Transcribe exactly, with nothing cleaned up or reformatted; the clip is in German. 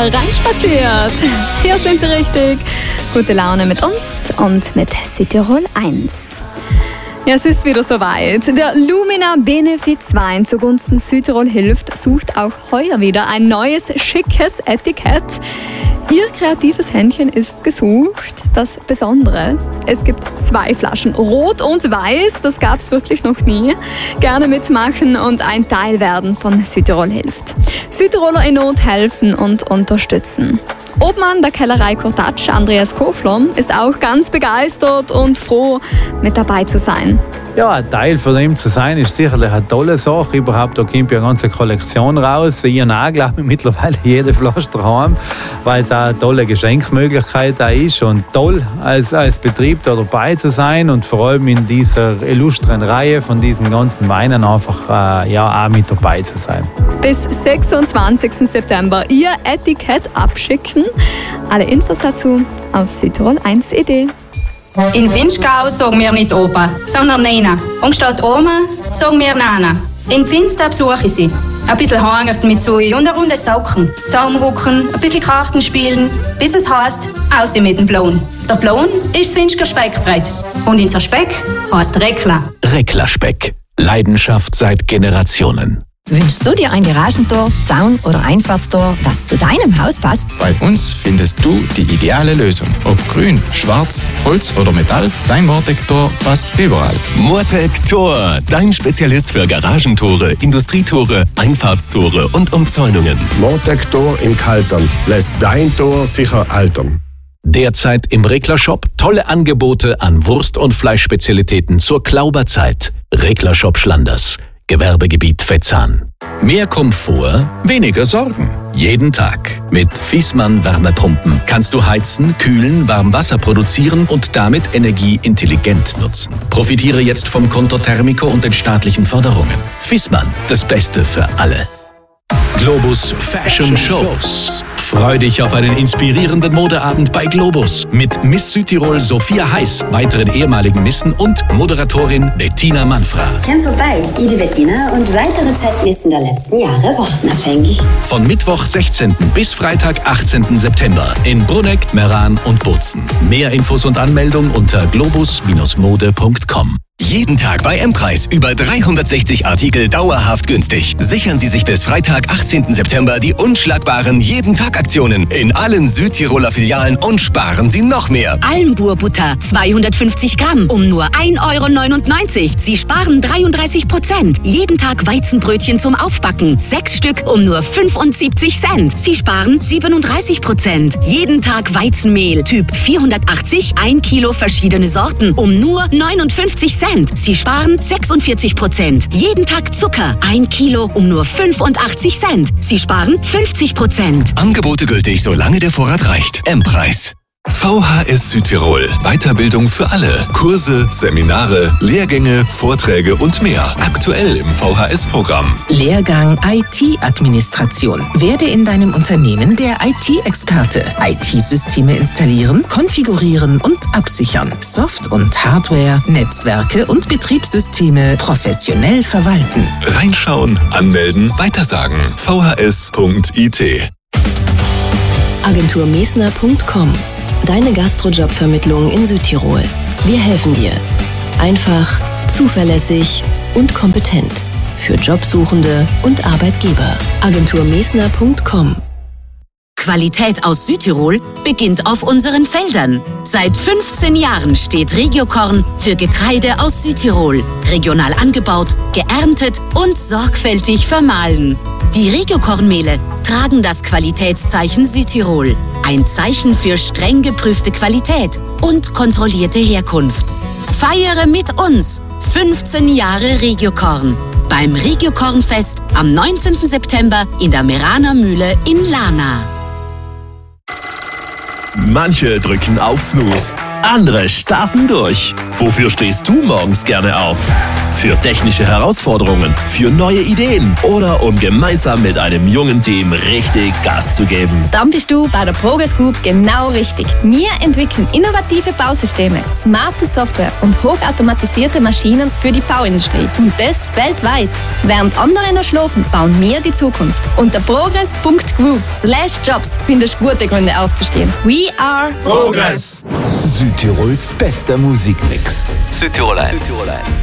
reinspaziert. Hier sind Sie richtig. Gute Laune mit uns und mit Südtirol eins. Ja, es ist wieder soweit. Der Lumina Benefizwein zugunsten Südtirol hilft sucht auch heuer wieder ein neues, schickes Etikett. Ihr kreatives Händchen ist gesucht. Das Besondere, es gibt zwei Flaschen, rot und weiß, das gab es wirklich noch nie. Gerne mitmachen und ein Teil werden von Südtirol hilft. Südtiroler in Not helfen und unterstützen. Obmann der Kellerei Cortacci, Andreas Kofler, ist auch ganz begeistert und froh, mit dabei zu sein. Ja, ein Teil von ihm zu sein, ist sicherlich eine tolle Sache. Überhaupt, da kommt ja eine ganze Kollektion raus. Ich habe glaube ich, mittlerweile jede Flasche daheim, weil es auch eine tolle Geschenksmöglichkeit da ist. Und toll, als, als Betrieb da dabei zu sein und vor allem in dieser illustren Reihe von diesen ganzen Weinen einfach äh, ja, auch mit dabei zu sein. Bis sechsundzwanzigsten September Ihr Etikett abschicken. Alle Infos dazu aus Südtirol eins punkt e d. In Vinschgau sagen wir nicht Opa, sondern Nena. Und statt Oma sagen wir Nana. In Finster besuche ich sie. Ein bisschen hangert mit Sui und eine Runde Socken. Zusammenrucken, ein bisschen Karten spielen, bis es heisst, aussehen mit dem Blon. Der Blon ist das Finsker Speckbrett. Und unser Speck heisst Rekla. Rekla-Speck. Leidenschaft seit Generationen. Wünschst du dir ein Garagentor, Zaun oder Einfahrtstor, das zu deinem Haus passt? Bei uns findest du die ideale Lösung. Ob grün, schwarz, Holz oder Metall, dein Mortec-Tor passt überall. Mortec-Tor, dein Spezialist für Garagentore, Industrietore, Einfahrtstore und Umzäunungen. Mortec-Tor in Kaltern lässt dein Tor sicher altern. Derzeit im Rekla-Shop tolle Angebote an Wurst- und Fleischspezialitäten zur Klauberzeit. Rekla-Shop Schlanders. Gewerbegebiet Vetzahn. Mehr Komfort, weniger Sorgen. Jeden Tag. Mit Viessmann Wärmepumpen kannst du heizen, kühlen, Warmwasser produzieren und damit Energie intelligent nutzen. Profitiere jetzt vom Konto Thermico und den staatlichen Förderungen. Viessmann, das Beste für alle. Globus Fashion Shows. Freu dich auf einen inspirierenden Modeabend bei Globus mit Miss Südtirol Sophia Heiß, weiteren ehemaligen Missen und Moderatorin Bettina Manfra. Komm vorbei, ich die Bettina und weitere Zeitmissen der letzten Jahre warten auf dich. Von Mittwoch sechzehnten bis Freitag achtzehnten September in Bruneck, Meran und Bozen. Mehr Infos und Anmeldung unter globus Mode punkt com. Jeden Tag bei M-Preis über dreihundertsechzig Artikel dauerhaft günstig. Sichern Sie sich bis Freitag, achtzehnten September die unschlagbaren Jeden-Tag-Aktionen in allen Südtiroler Filialen und sparen Sie noch mehr. Almburbutter zweihundertfünfzig Gramm um nur ein Euro neunundneunzig. Sie sparen dreiunddreißig Prozent. Jeden Tag Weizenbrötchen zum Aufbacken. Sechs Stück um nur fünfundsiebzig Cent. Sie sparen siebenunddreißig Prozent. Jeden Tag Weizenmehl Typ vierhundertachtzig, ein Kilo verschiedene Sorten um nur neunundfünfzig Cent. Sie sparen sechsundvierzig Prozent. Jeden Tag Zucker, ein Kilo um nur fünfundachtzig Cent. Sie sparen fünfzig Prozent. Angebote gültig, solange der Vorrat reicht. M-Preis. V H S Südtirol. Weiterbildung für alle. Kurse, Seminare, Lehrgänge, Vorträge und mehr. Aktuell im V H S-Programm. Lehrgang I T-Administration. Werde in deinem Unternehmen der I T-Experte. I T-Systeme installieren, konfigurieren und absichern. Soft- und Hardware, Netzwerke und Betriebssysteme professionell verwalten. Reinschauen, anmelden, weitersagen. v h s punkt i t. agentur mesner punkt com. Deine Gastrojobvermittlung in Südtirol. Wir helfen dir. Einfach, zuverlässig und kompetent. Für Jobsuchende und Arbeitgeber. agentur mesner punkt com. Qualität aus Südtirol beginnt auf unseren Feldern. Seit fünfzehn Jahren steht Regiokorn für Getreide aus Südtirol. Regional angebaut, geerntet und sorgfältig vermahlen. Die Regiokornmehle tragen das Qualitätszeichen Südtirol. Ein Zeichen für streng geprüfte Qualität und kontrollierte Herkunft. Feiere mit uns fünfzehn Jahre Regiokorn beim Regiokornfest am neunzehnten September in der Meraner Mühle in Lana. Manche drücken auf Snooze. andere starten durch. Wofür stehst du morgens gerne auf? Für technische Herausforderungen, für neue Ideen oder um gemeinsam mit einem jungen Team richtig Gas zu geben? Dann bist du bei der Progress-Group genau richtig. Wir entwickeln innovative Bausysteme, smarte Software und hochautomatisierte Maschinen für die Bauindustrie. Und das weltweit. Während andere noch schlafen, bauen wir die Zukunft. Unter progress punkt group slash jobs findest du gute Gründe aufzustehen. We are Progress. Südtirols bester Musikmix. Südtirol eins.